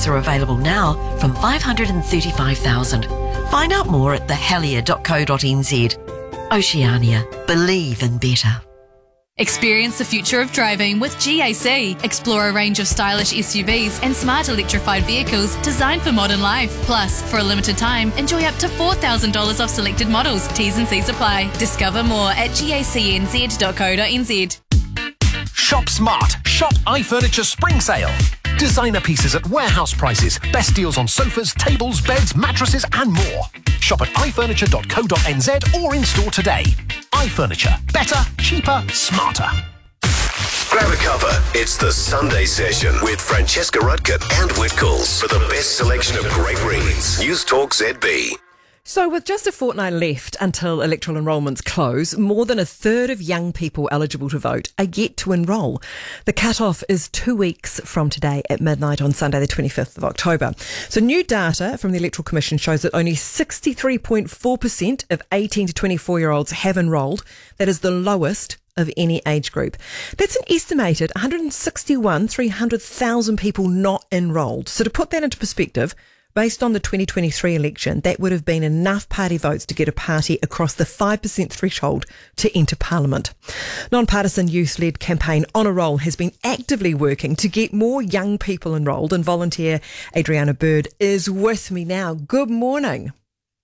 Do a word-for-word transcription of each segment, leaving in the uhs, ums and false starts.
seats are available now from five hundred thirty-five thousand. Find out more at the hellier dot co dot n z. Oceania. Believe in better. Experience the future of driving with G A C. Explore a range of stylish S U Vs and smart electrified vehicles designed for modern life. Plus, for a limited time, enjoy up to four thousand dollars off selected models. T's and C's apply. Discover more at gacn z dot co dot n z. Shop smart. Shop iFurniture Spring Sale. Designer pieces at warehouse prices. Best deals on sofas, tables, beds, mattresses and more. Shop at i furniture dot co dot n z or in store today. iFurniture. Better, cheaper, smarter. Grab a cover. It's the Sunday Session with Francesca Rudkin and Whitcoulls for the best selection of great reads. News Talk Z B. So with just a fortnight left until electoral enrolments close, more than a third of young people eligible to vote are yet to enrol. The cut-off is two weeks from today at midnight on Sunday the twenty-fifth of October. So new data from the Electoral Commission shows that only sixty-three point four percent of eighteen to twenty-four-year-olds have enrolled. That is the lowest of any age group. That's an estimated one hundred sixty-one, three hundred thousand people not enrolled. So to put that into perspective, based on the twenty twenty-three election, that would have been enough party votes to get a party across the five percent threshold to enter Parliament. Non-partisan youth-led campaign On a Roll has been actively working to get more young people enrolled, and volunteer Adriana Bird is with me now. Good morning.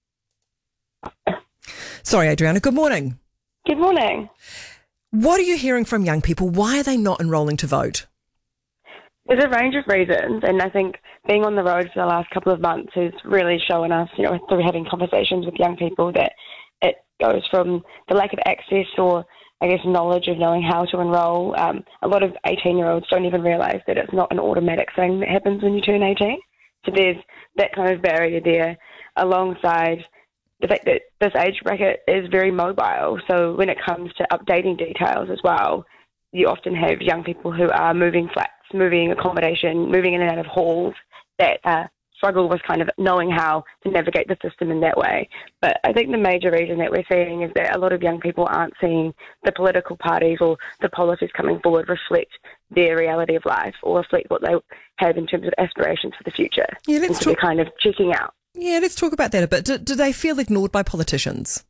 Sorry, Adriana, good morning. Good morning. What are you hearing from young people? Why are they not enrolling to vote? There's a range of reasons, and I think being on the road for the last couple of months has really shown us, you know, through having conversations with young people, that it goes from the lack of access or, I guess, knowledge of knowing how to enrol. Um, a lot of eighteen-year-olds don't even realise that it's not an automatic thing that happens when you turn eighteen. So there's that kind of barrier there, alongside the fact that this age bracket is very mobile. So when it comes to updating details as well, you often have young people who are moving flats, moving accommodation, moving in and out of halls, that uh, struggle with kind of knowing how to navigate the system in that way. But I think the major reason that we're seeing is that a lot of young people aren't seeing the political parties or the policies coming forward reflect their reality of life or reflect what they have in terms of aspirations for the future. Yeah, let's and so talk. they're kind of checking out. Yeah, let's talk about that a bit. Do, do they feel ignored by politicians?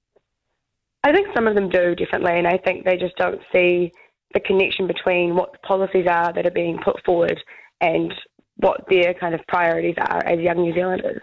I think some of them do, definitely, and I think they just don't see the connection between what the policies are that are being put forward and what their kind of priorities are as young New Zealanders.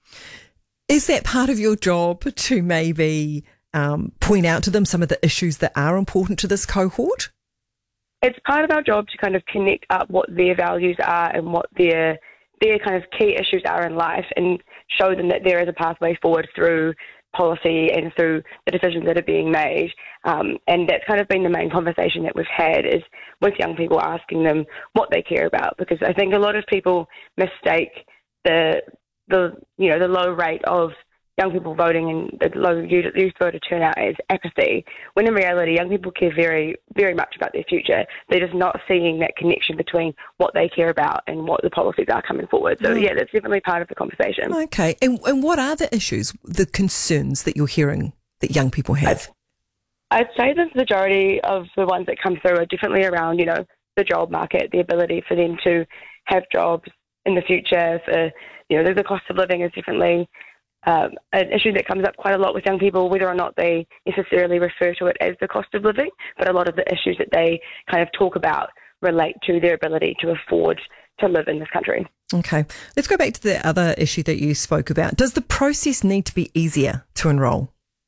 Is that part of your job to maybe um, point out to them some of the issues that are important to this cohort? It's part of our job to kind of connect up what their values are and what their their kind of key issues are in life, and show them that there is a pathway forward through policy and through the decisions that are being made. Um, and that's kind of been the main conversation that we've had, is with young people, asking them what they care about, because I think a lot of people mistake the the you know the low rate of young people voting and the low youth youth voter turnout as apathy, when in reality young people care very, very much about their future. They're just not seeing that connection between what they care about and what the policies are coming forward. So yeah, that's definitely part of the conversation. Okay, and, and what are the issues, the concerns that you're hearing that young people have? I'd, I'd say the majority of the ones that come through are definitely around, you know, the job market, the ability for them to have jobs in the future. For, you know, the cost of living is definitely Um, an issue that comes up quite a lot with young people, whether or not they necessarily refer to it as the cost of living, but a lot of the issues that they kind of talk about relate to their ability to afford to live in this country. Okay, let's go back to the other issue that you spoke about. Does the process need to be easier to enrol?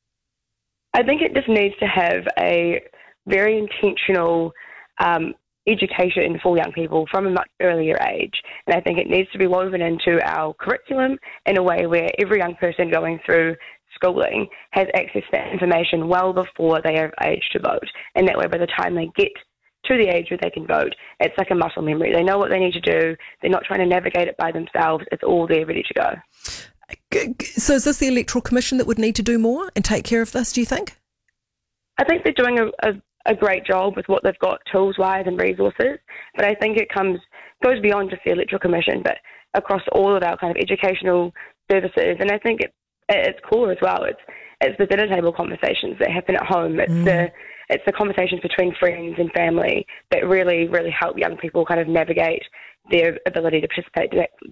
I think it just needs to have a very intentional um, education for young people from a much earlier age. And I think it needs to be woven into our curriculum in a way where every young person going through schooling has access to that information well before they are of age to vote. And that way, by the time they get to the age where they can vote, it's like a muscle memory. They know what they need to do. They're not trying to navigate it by themselves. It's all there ready to go. So is this the Electoral Commission that would need to do more and take care of this, do you think? I think they're doing a, a a great job with what they've got tools-wise and resources, but I think it comes goes beyond just the Electoral Commission, but across all of our kind of educational services. And I think it, at its core as well, it's it's the dinner table conversations that happen at home. It's mm. the it's the conversations between friends and family that really, really help young people kind of navigate their ability to participate